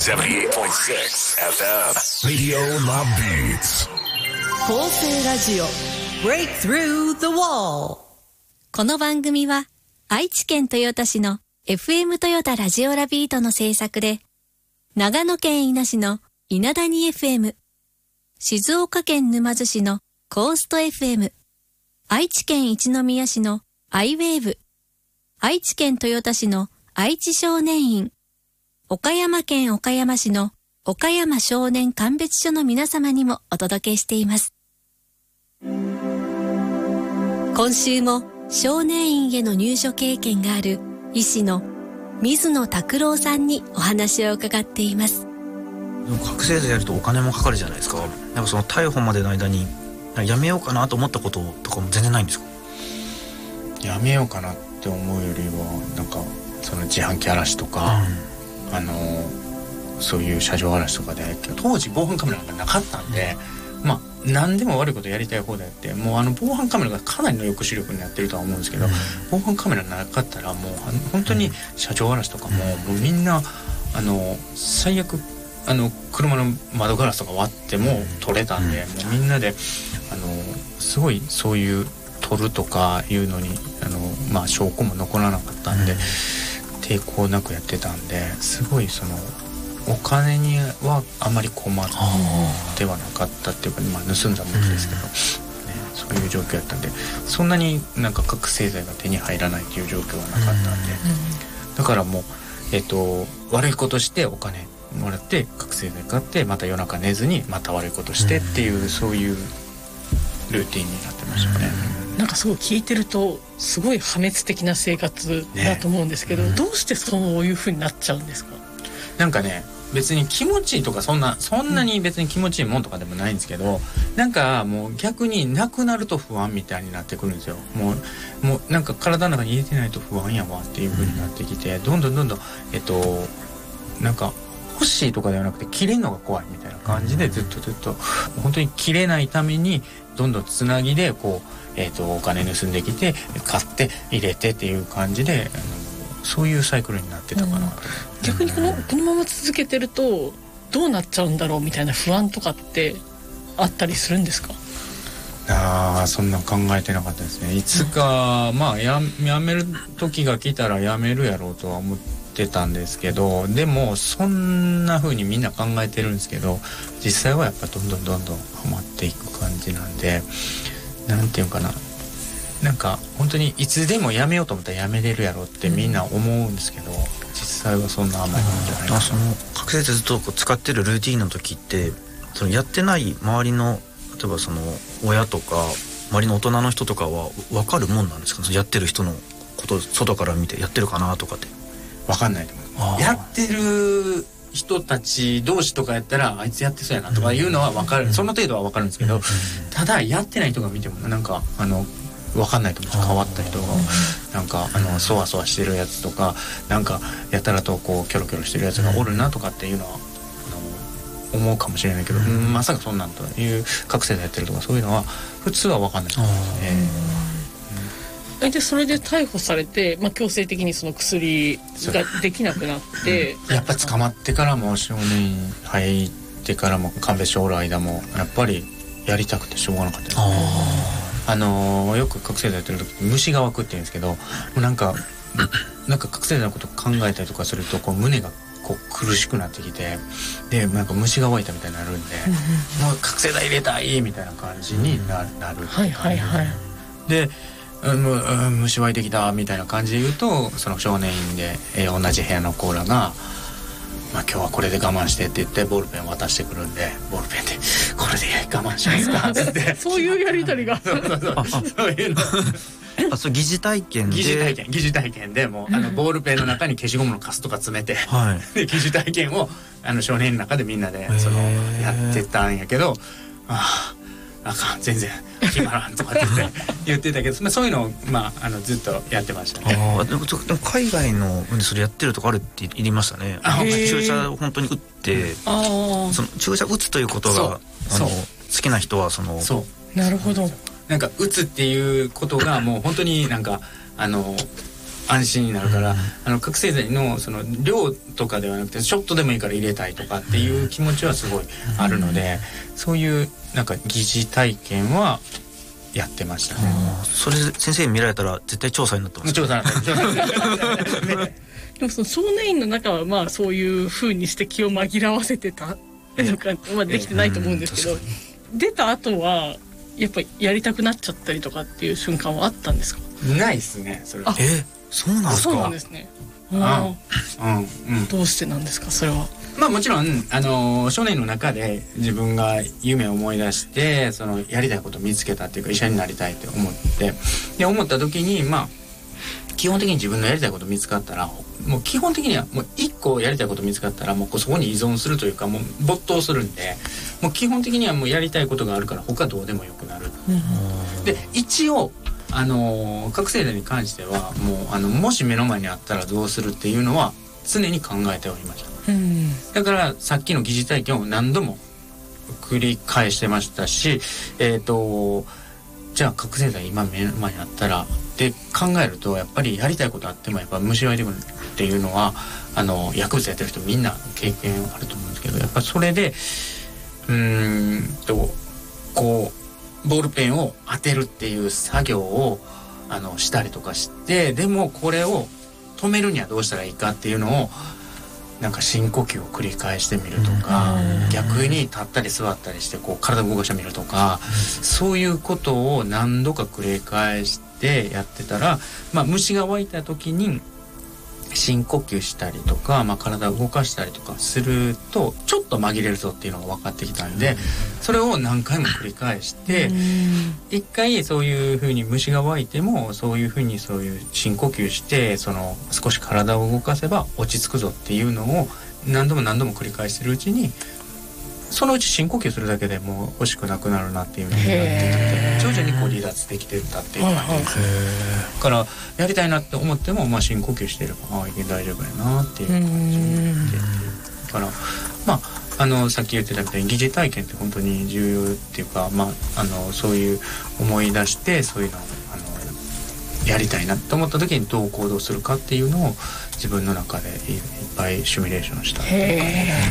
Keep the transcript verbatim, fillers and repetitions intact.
セブンティーエイトポイントシックス エフエム Radio La Beats 構成ラジオ Break Through the Wall。 この番組は愛知県豊田市の エフエム 豊田ラジオラビートの制作で、長野県伊那市の稲谷 エフエム、静岡県沼津市のコースト エフエム、愛知県一宮市のアイウェーブ、愛知県豊田市の愛知少年院、岡山県岡山市の岡山少年鑑別所の皆様にもお届けしています。今週も少年院への入所経験がある医師の水野拓郎さんにお話を伺っています。 でも覚醒剤やるとお金もかかるじゃないですか。なんかその逮捕までの間にやめようかなと思ったこととかも全然ないんですか？ やめようかなって思うよりはなんかその自販機荒らしとか、うん、あのそういう車上荒らしとかで、当時防犯カメラがなかったんで、うん、まあ何でも悪いことやりたい方でやって、もうあの防犯カメラがかなりの抑止力になってるとは思うんですけど、うん、防犯カメラなかったらもう本当に車上荒らしとかも、うん、もうみんなあの最悪あの車の窓ガラスとか割っても撮れたんで、うん、もうみんなであのすごいそういう撮るとかいうのにあの、まあ、証拠も残らなかったんで、うん、抵抗なくやってたんで、すごいそのお金にはあまり困ってはなかったっていうか、まあ、盗んだものですけど、うんね、そういう状況やったんで、そんなになんか覚醒剤が手に入らないっていう状況はなかったんで、うん、だからもう、えっと、悪いことしてお金もらって覚醒剤買ってまた夜中寝ずにまた悪いことしてっていう、うん、そういうルーティンになってましたね、 うん、なんかすごい聞いてるとすごい破滅的な生活だと思うんですけど、ね、うん、どうしてそういう風になっちゃうんですか？ なんかね、別に気持ちいいとかそんなそんなに別に気持ちいいもんとかでもないんですけど、なんかもう逆になくなると不安みたいになってくるんですよ。もうもうなんか体の中に入れてないと不安やわっていう風になってきて、どんどんどんどんえっとなんか欲しいとかではなくて切れるのが怖いみたいな感じで、ずっとずっと本当に切れないためにどんどんつなぎでこう、えー、とお金盗んできて買って入れてっていう感じで、あのそういうサイクルになってたかなと、うん、 逆にこの、このまま続けてるとどうなっちゃうんだろうみたいな不安とかってあったりするんですか？ ああ、そんな考えてなかったですね。いつか、うん、まあ や, やめる時が来たらやめるやろうとは思ってたんですけど、でもそんな風にみんな考えてるんですけど、実際はやっぱどんどんどんどんハマっていく感じなんで、なんていうかな、なんか本当にいつでもやめようと思ったらやめれるやろってみんな思うんですけど、うん、実際はそんな甘いもんじゃないかな。 その覚醒剤ずっとこう使ってるルーティンの時って、そのやってない周りの例えばその親とか周りの大人の人とかは分かるもんなんですか？そのやってる人のこと外から見てやってるかなとかって分かんないと思う。やってる人たち同士とかやったらあいつやってそうやなとかいうのは分かる、うん、その程度は分かるんですけど、うん、ただやってない人が見てもなんかあの分かんないと思うんです。変わった人がなんかあのそわそわしてるやつとか、なんかやたらとこうキョロキョロしてるやつがおるなとかっていうのはあの思うかもしれないけど、うん、まさかそんなんという覚醒剤やってるとかそういうのは普通は分かんないと思うんですね。 でそれで逮捕されて、まあ、強制的にその薬ができなくなって、 うん、やっぱ捕まってからも少年院入ってからも鑑別所おる間もやっぱりやりたくてしょうがなかったですね。あのー、よく覚醒剤やってる時虫が湧くって言うんですけど、もうなんかなんか覚醒剤のこと考えたりとかするとこう胸がこう苦しくなってきて、でなんか虫が湧いたみたいになるんでもう覚醒剤入れたいみたいな感じになる、なるはいはいはい。 でうん、虫湧いてきたみたいな感じで言うと、その少年院で、えー、同じ部屋のコーラが、まあ、今日はこれで我慢してって言ってボールペン渡してくるんで、ボールペンでこれで我慢しますかってってそういうやり取りがそうそうそうそういうのあ、そう疑似体験で疑似体験疑似体験でもうあのボールペンの中に消しゴムのカスとか詰めて、はい、で疑似体験をあの少年院の中でみんなでそのやってたんやけど、あああかん全然決まらんとかって言って言ってたけど、まあ、そういうのを、まあ、あのずっとやってましたね。 あでも海外のそれやってるとこあるって言いましたね。注射を本当に打って、あその注射打つということがあの好きな人はそのそうなるほど、 なんか打つっていうことがもう本当になんかあの安心になるから、あの覚醒剤のその量とかではなくてちょっとでもいいから入れたいとかっていう気持ちはすごいあるので、そういうなんか疑似体験はやってましたね。 それ先生に見られたら絶対調査になってます、ね、 調査になってでもその少年院の中はまあそういう風にして気を紛らわせてたのか、まあ、できてないと思うんですけど、出た後はやっぱりやりたくなっちゃったりとかっていう瞬間はあったんですか？ ないですねそれは。 えそうなんですか？ そうなんですね。 うんうん、 どうしてなんですかそれは？ まあもちろんあの少年の中で自分が夢を思い出してそのやりたいことを見つけたっていうか医者になりたいって思ってで思った時にまあ基本的に自分のやりたいこと見つかったらもう基本的にはもう一個やりたいこと見つかったらもうそこに依存するというかもう没頭するんでもう基本的にはもうやりたいことがあるから他どうでもよくなる、うん、で一応あの覚醒剤に関してはもうあのもし目の前にあったらどうするっていうのは常に考えておりました、うん、だからさっきの疑似体験を何度も繰り返してましたしえっとじゃあ覚醒剤今目の前にあったらって考えるとやっぱりやりたいことあってもやっぱ虫がいてくるっていうのはあの薬物やってる人みんな経験あると思うんですけどやっぱそれでうーんとこうボールペンを当てるっていう作業をあのしたりとかしてでもこれを止めるにはどうしたらいいかっていうのをなんか深呼吸を繰り返してみるとか逆に立ったり座ったりしてこう体を動かしてみるとかそういうことを何度か繰り返してやってたら、まあ、虫が湧いた時に深呼吸したりとか、まあ、体を動かしたりとかするとちょっと紛れるぞっていうのが分かってきたんでそれを何回も繰り返して一回そういう風に虫が湧いてもそういう風にそういう深呼吸してその少し体を動かせば落ち着くぞっていうのを何度も何度も繰り返してるうちにそのうち深呼吸するだけでもう欲しくなくなるなっていう風になってきて徐々にこう離脱できてったっていう感じですね。だからやりたいなって思っても、まあ、深呼吸してればああ大丈夫やなっていう感じでだからまああのさっき言ってたみたいに疑似体験って本当に重要っていうか、まあ、あのそういう思い出してそういうのをあのやりたいなって思った時にどう行動するかっていうのを自分の中でいっぱいシミュレーションしたっていう感じですね。